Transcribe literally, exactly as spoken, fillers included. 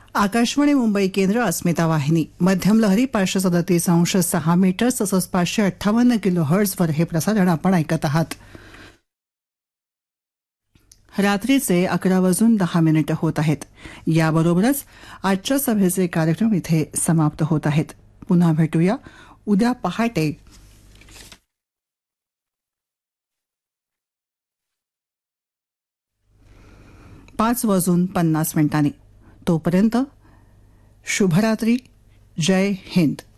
आकाशवाणी मुंबई केंद्र अस्मिता वाहिनी मध्यम लहरी पाचशे सदतीस अंश सहा मीटर तसंच पाचशे अठ्ठावन्न किलो हर्ट्झवर हे प्रसारण आपण ऐकत आहात. रात्रीचे अकरा वाजून दहा मिनिटं होत आहेत. याबरोबरच आजच्या सभेचे कार्यक्रम इथे समाप्त होत आहेत. पुन्हा भेटूया उद्या पहाटे पाच वाजून पन्नास मिनिटांनी. तोपर्यंत शुभरात्री. जय हिंद.